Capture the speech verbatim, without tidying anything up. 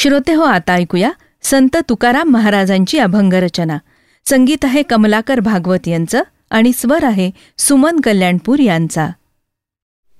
श्रोते हो, आता ऐकूया संत तुकाराम महाराजांची अभंग रचना. संगीत आहे कमलाकर भागवत यांचं आणि स्वर आहे सुमन कल्याणपूर यांचा.